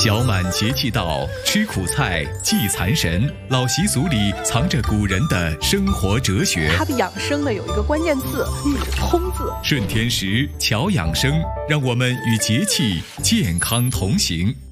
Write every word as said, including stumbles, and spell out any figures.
小满节气到，吃苦菜祭财神，老习俗里藏着古人的生活哲学。 它的养生呢有一个关键字，就是通字。 顺天时，巧养生，让我们与节气健康同行。